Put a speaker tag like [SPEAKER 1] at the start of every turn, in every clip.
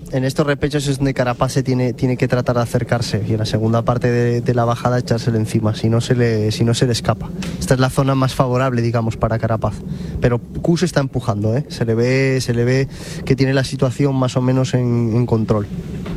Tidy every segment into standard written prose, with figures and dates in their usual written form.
[SPEAKER 1] en estos repechos es donde Carapaz se tiene que tratar de acercarse y en la segunda parte de la bajada echársele encima, si no se le escapa. Esta es la zona más favorable, digamos, para Carapaz, pero Kuss está empujando, se le ve que tiene la situación más o menos en control.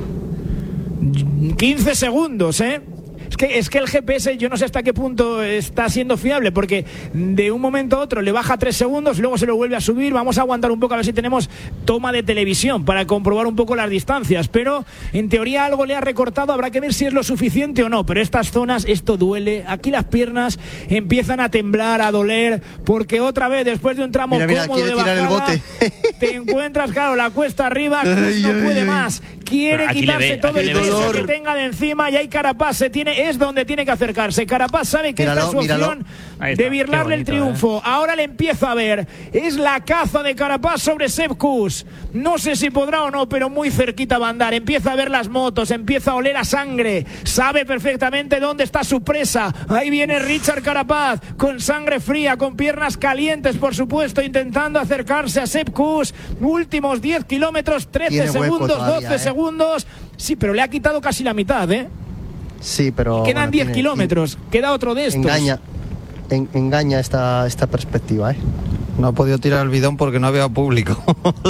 [SPEAKER 2] 15 segundos, Es que el GPS yo no sé hasta qué punto está siendo fiable, porque de un momento a otro le baja 3 segundos, luego se lo vuelve a subir. Vamos a aguantar un poco a ver si tenemos toma de televisión para comprobar un poco las distancias, pero en teoría algo le ha recortado, habrá que ver si es lo suficiente o no, pero estas zonas, esto duele, aquí las piernas empiezan a temblar, a doler, porque otra vez después de un tramo cómodo de bajada,
[SPEAKER 1] el bote.
[SPEAKER 2] Te encuentras, claro, la cuesta arriba, no puede más, quiere quitarse todo el peso que tenga de encima, y ahí Carapaz es donde tiene que acercarse. Carapaz sabe que esta es su opción de birlarle el triunfo. Ahora le empieza a ver. Es la caza de Carapaz sobre Sepp Kuss. No sé si podrá o no, pero muy cerquita va a andar. Empieza a ver las motos, empieza a oler a sangre. Sabe perfectamente dónde está su presa. Ahí viene Richard Carapaz, con sangre fría, con piernas calientes, por supuesto, intentando acercarse a Sepp Kuss. Últimos 10 kilómetros, 13 segundos, todavía, 12 segundos. Sí, pero le ha quitado casi la mitad,
[SPEAKER 1] Sí, pero
[SPEAKER 2] quedan 10 kilómetros, queda otro de estos.
[SPEAKER 1] Engaña esta perspectiva,
[SPEAKER 3] No ha podido tirar el bidón porque no había público.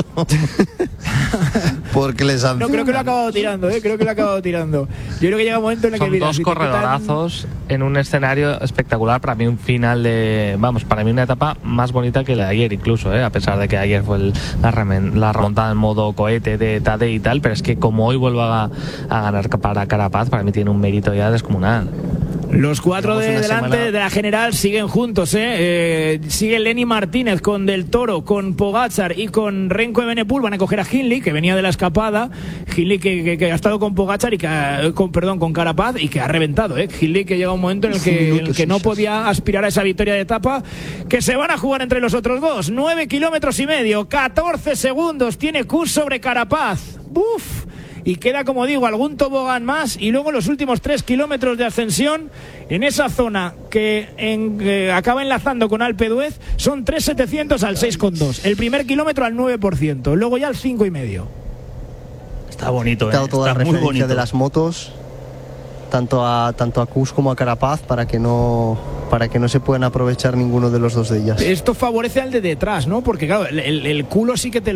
[SPEAKER 3] Porque les han...
[SPEAKER 2] No, creo que lo ha acabado tirando, Creo que lo ha acabado tirando. Yo creo que llega un momento en el que...
[SPEAKER 4] Son dos corredorazos en un escenario espectacular. Para mí un final para mí una etapa más bonita que la de ayer incluso, a pesar de que ayer fue la remontada en modo cohete de Tadej y tal, pero es que como hoy vuelvo a ganar para Carapaz, para mí tiene un mérito ya descomunal.
[SPEAKER 2] Los 4 de delante de la general siguen juntos, sigue Lenny Martínez con Del Toro, con Pogačar y con Remco Evenepoel. Van a coger a Hindley, que venía de la escapada. Hindley que ha estado con Pogačar y con Carapaz, y que ha reventado, Hindley, que llega un momento en el que no podía aspirar a esa victoria de etapa, que se van a jugar entre los otros dos. 9 kilómetros y medio, 14 segundos tiene Kuss sobre Carapaz. ¡Buf! Y queda, como digo, algún tobogán más, y luego los últimos 3 kilómetros de ascensión en esa zona que acaba enlazando con Alpe d'Huez. Son 3.700 al 6,2, el primer kilómetro al 9%, luego ya al 5,5.
[SPEAKER 5] Está bonito,
[SPEAKER 1] toda
[SPEAKER 5] está
[SPEAKER 1] la
[SPEAKER 5] muy
[SPEAKER 1] referencia
[SPEAKER 5] bonito
[SPEAKER 1] de las motos, tanto a Kuss como a Carapaz, para que no se puedan aprovechar ninguno de los dos de ellas.
[SPEAKER 2] Esto favorece al de detrás, ¿no? Porque claro, el culo sí que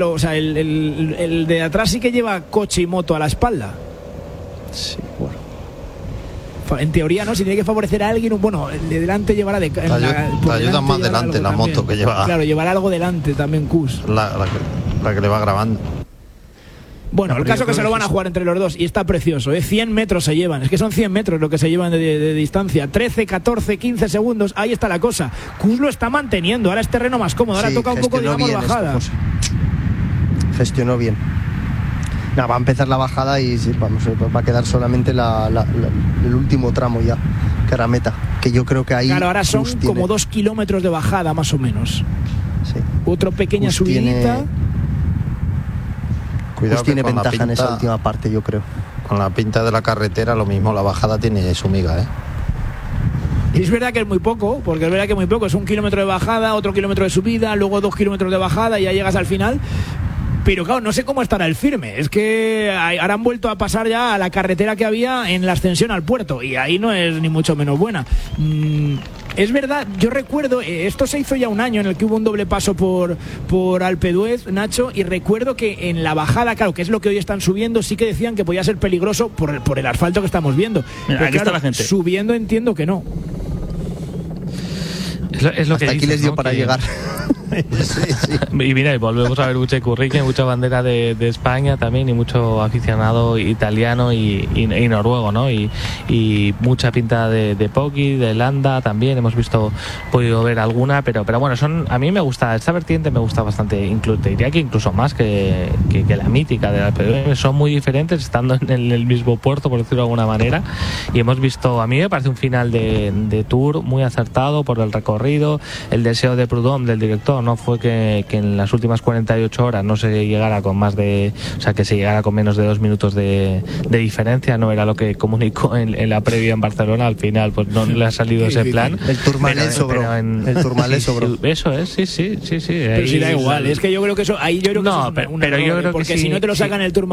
[SPEAKER 2] el de atrás sí que lleva coche y moto a la espalda.
[SPEAKER 1] Sí, bueno.
[SPEAKER 2] En teoría, ¿no? Si tiene que favorecer a alguien, el de delante llevará
[SPEAKER 3] te ayuda más delante la moto
[SPEAKER 2] también,
[SPEAKER 3] que lleva.
[SPEAKER 2] Claro, llevará algo delante también Kuss.
[SPEAKER 3] La que le va grabando.
[SPEAKER 2] Bueno, el caso es que se lo van a jugar entre los dos, y está precioso, 100 metros se llevan, es que son 100 metros lo que se llevan de distancia, 13, 14, 15 segundos, ahí está la cosa. Kuss lo está manteniendo, ahora es terreno más cómodo, ahora toca un poco, digamos, bajada.
[SPEAKER 1] Gestionó bien. Va a empezar la bajada y va a quedar solamente el último tramo ya, que era meta, que yo creo que ahí...
[SPEAKER 2] Claro, ahora son como 2 kilómetros de bajada más o menos.
[SPEAKER 1] Sí.
[SPEAKER 2] Otra pequeña subidita.
[SPEAKER 1] Cuidado, tiene ventaja en esa última parte, yo creo.
[SPEAKER 3] Con la pinta de la carretera, lo mismo, la bajada tiene su miga,
[SPEAKER 2] Y es verdad que es muy poco, porque es verdad que es muy poco. Es 1 kilómetro de bajada, otro kilómetro de subida, luego 2 kilómetros de bajada y ya llegas al final. Pero claro, no sé cómo estará el firme. Es que ahora han vuelto a pasar ya a la carretera que había en la ascensión al puerto, y ahí no es ni mucho menos buena. Es verdad, yo recuerdo, esto se hizo ya un año en el que hubo un doble paso por Alpe d'Huez, Nacho, y recuerdo que en la bajada, claro, que es lo que hoy están subiendo, sí que decían que podía ser peligroso por el asfalto que estamos viendo.
[SPEAKER 5] Mira,
[SPEAKER 2] pero
[SPEAKER 5] aquí
[SPEAKER 2] claro,
[SPEAKER 5] está la gente.
[SPEAKER 2] Subiendo entiendo que no.
[SPEAKER 4] Es lo que
[SPEAKER 1] hasta aquí
[SPEAKER 4] dices,
[SPEAKER 1] les dio,
[SPEAKER 4] ¿no?
[SPEAKER 1] para llegar.
[SPEAKER 4] Sí. Y mira, y volvemos a ver mucha currique, mucha bandera de España también, y mucho aficionado italiano y noruego, ¿no? Y mucha pinta de Poggi, de Landa también, hemos podido ver alguna, pero bueno, a mí me gusta, esta vertiente me gusta bastante, te diría que incluso más que la mítica de Alpe d'Huez. Son muy diferentes, estando en el mismo puerto, por decirlo de alguna manera, y hemos visto, a mí me parece un final de Tour muy acertado por el recorrido. El deseo de Prudhomme, del director, no fue que en las últimas 48 horas no se llegara con que se llegara con menos de 2 minutos de diferencia. No era lo que comunicó en la previa en Barcelona. Al final pues no le ha salido ese plan.
[SPEAKER 1] El Tourmalet sobró. El Tourmalet sobró.
[SPEAKER 4] Eso es, sí.
[SPEAKER 2] Pero si da igual, es que yo creo que eso ahí yo creo que
[SPEAKER 4] no,
[SPEAKER 2] eso es un
[SPEAKER 4] pero
[SPEAKER 2] error,
[SPEAKER 4] yo creo
[SPEAKER 2] porque
[SPEAKER 4] que
[SPEAKER 2] si no te lo sacan el Tourmalet